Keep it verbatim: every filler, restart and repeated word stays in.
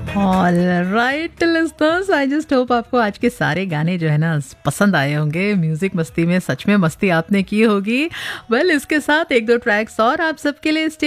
All right listeners, I just hope आपको आज के सारे गाने जो है ना पसंद आए होंगे। म्यूजिक मस्ती में सच में मस्ती आपने की होगी। वेल well, इसके साथ एक दो ट्रैक्स और आप सबके लिए